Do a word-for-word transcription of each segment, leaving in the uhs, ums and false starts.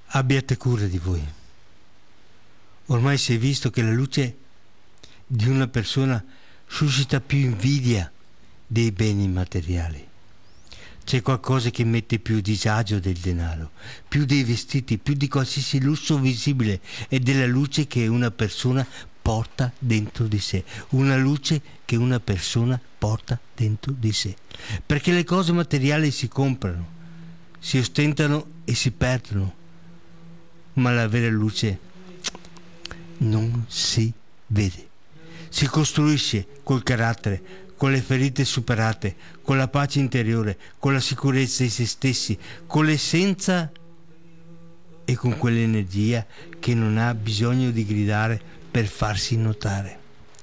Abbiate cura di voi. Ormai si è visto che la luce di una persona suscita più invidia dei beni materiali. C'è qualcosa che mette più disagio del denaro, più dei vestiti, più di qualsiasi lusso visibile, e della luce che una persona porta dentro di sé. Una luce che una persona porta dentro di sé. Perché le cose materiali si comprano, si ostentano e si perdono, ma la vera luce non si vede. Si costruisce col carattere, con le ferite superate, con la pace interiore, con la sicurezza in se stessi, con l'essenza e con quell'energia che non ha bisogno di gridare per farsi notare.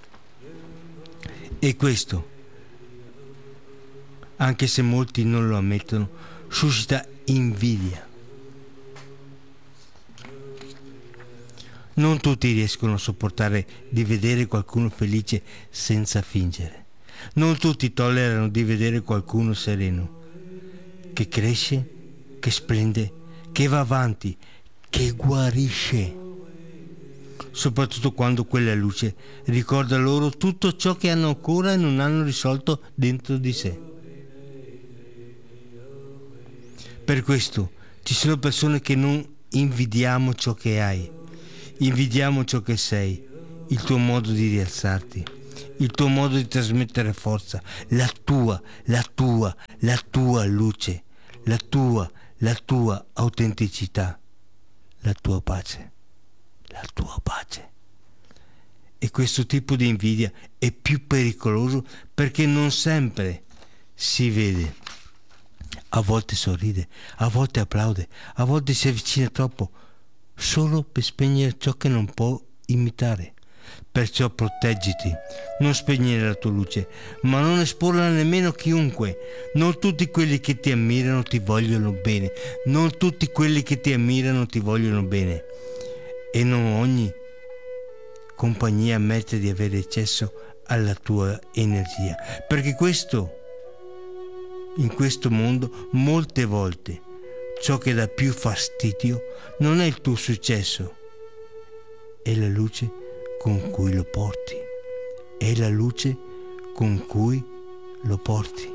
E questo, anche se molti non lo ammettono, suscita invidia. Non tutti riescono a sopportare di vedere qualcuno felice senza fingere. Non tutti tollerano di vedere qualcuno sereno, che cresce, che splende, che va avanti, che guarisce. Soprattutto quando quella luce ricorda loro tutto ciò che hanno ancora e non hanno risolto dentro di sé. Per questo ci sono persone che non invidiamo ciò che hai. Invidiamo ciò che sei, il tuo modo di rialzarti, il tuo modo di trasmettere forza, la tua, la tua, la tua luce, la tua, la tua autenticità, la tua pace, la tua pace. E questo tipo di invidia è più pericoloso perché non sempre si vede. A volte sorride, a volte applaude, a volte si avvicina troppo, solo per spegnere ciò che non può imitare. Perciò proteggiti, non spegnere la tua luce, ma non esporla nemmeno a chiunque. Non tutti quelli che ti ammirano ti vogliono bene, non tutti quelli che ti ammirano ti vogliono bene, e non ogni compagnia ammette di avere accesso alla tua energia, perché questo, in questo mondo, molte volte ciò che dà più fastidio non è il tuo successo, è la luce con cui lo porti, è la luce con cui lo porti.